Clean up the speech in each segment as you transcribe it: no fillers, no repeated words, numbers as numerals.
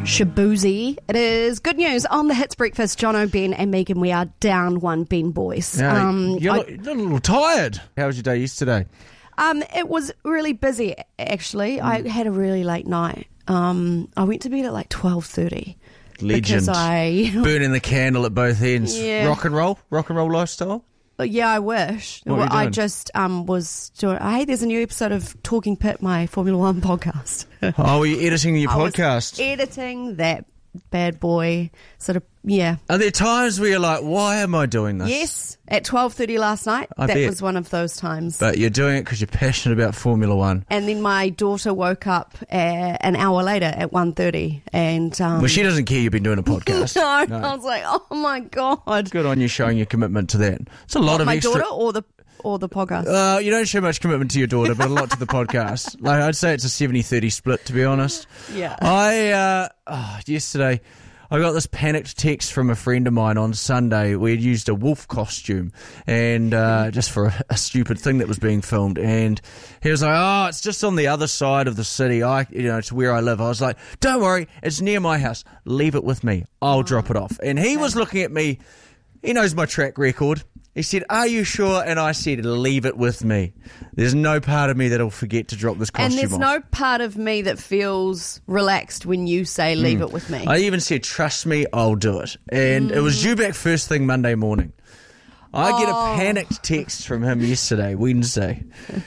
Shabuzi. It is good news on the Hits Breakfast. Jono, Ben and Megan, we are down one Ben boys. Yeah, you're a little tired. How was your day yesterday? It was really busy, actually. I had a really late night. I went to bed at like 12:30. Legend. Burning the candle at both ends. Yeah. Rock and roll lifestyle? Yeah, I wish. What were you doing? I just was doing... Hey, there's a new episode of Talking Pit, my Formula One podcast. Oh, were you editing your I podcast? was editing that bad boy sort of, yeah. Are there times where you're like, why am I doing this? Yes, at 12:30 last night. I that bet. was one of those times. But you're doing it because you're passionate about Formula One. And then my daughter woke up an hour later at 1:30 and... Well, she doesn't care you've been doing a podcast. No, I was like, oh my God. Good on you showing your commitment to that. It's a lot of My extra... daughter or the podcast? You don't show much commitment to your daughter, but a lot to the podcast. Like, I'd say it's a 70-30 split, to be honest. Yeah. Yesterday, I got this panicked text from a friend of mine on Sunday. We had used a wolf costume and just for a stupid thing that was being filmed. And he was like, oh, it's just on the other side of the city. It's where I live. I was like, don't worry, it's near my house. Leave it with me. I'll drop it off. And he was looking at me. He knows my track record. He said, are you sure? And I said, leave it with me. There's no part of me that'll forget to drop this costume And there's off. no part of me that feels relaxed when you say leave it with me. I even said, trust me, I'll do it. And it was due back first thing Monday morning. I get a panicked text from him yesterday, Wednesday,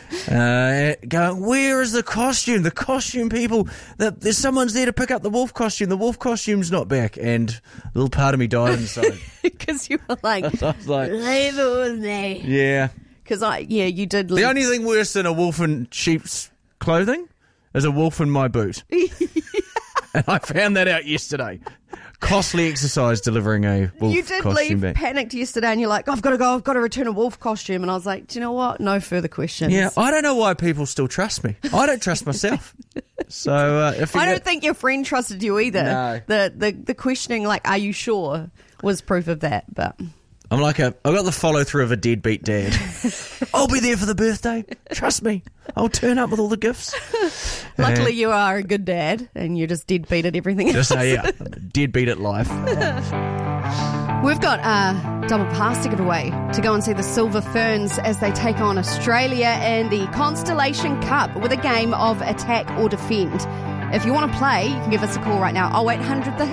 going, where is the costume? The costume people, there's someone's there to pick up the wolf costume. The wolf costume's not back. And a little part of me died inside. Because you were like, I was like, leave it with me. yeah. Because you did The only thing worse than a wolf in sheep's clothing is a wolf in my boot. And I found that out yesterday. Costly exercise delivering a wolf You did costume leave back. panicked yesterday and you're like, I've got to go, I've got to return a wolf costume. And I was like, do you know what? No further questions. Yeah, I don't know why people still trust me. I don't trust myself. So if I don't think your friend trusted you either. No. The questioning, like, are you sure, was proof of that. But I'm like I've got the follow through of a deadbeat dad. I'll be there for the birthday. Trust me. I'll turn up with all the gifts. luckily you are a good dad and you're just deadbeat at everything else. Just say, yeah, deadbeat at life. We've got a double pass to give away to go and see the Silver Ferns as they take on Australia in the Constellation Cup with a game of attack or defend. If you want to play, you can give us a call right now, 0800 The Hit.